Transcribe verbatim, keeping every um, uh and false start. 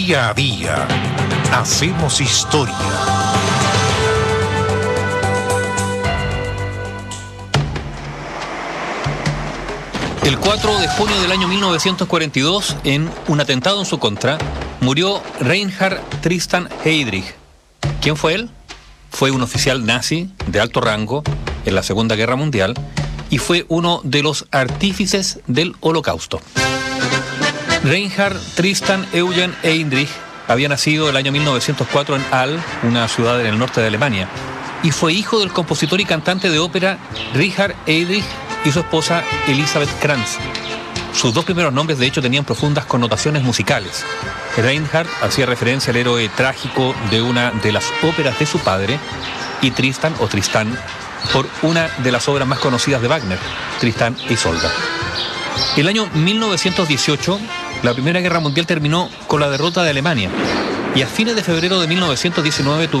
Día a día hacemos historia. El cuatro de junio del año mil novecientos cuarenta y dos, en un atentado en su contra, murió Reinhard Tristan Heydrich. ¿Quién fue él? Fue un oficial nazi de alto rango en la Segunda Guerra Mundial y fue uno de los artífices del Holocausto. Reinhard Tristan Eugen Heydrich había nacido el año mil novecientos cuatro en Halle, una ciudad en el norte de Alemania, y fue hijo del compositor y cantante de ópera Richard Heydrich y su esposa Elisabeth Kranz. Sus dos primeros nombres, de hecho, tenían profundas connotaciones musicales. Reinhard hacía referencia al héroe trágico de una de las óperas de su padre, y Tristan, o Tristán, por una de las obras más conocidas de Wagner, Tristán e Isolda. El año mil novecientos dieciocho, la Primera Guerra Mundial terminó con la derrota de Alemania, y a fines de febrero de mil novecientos diecinueve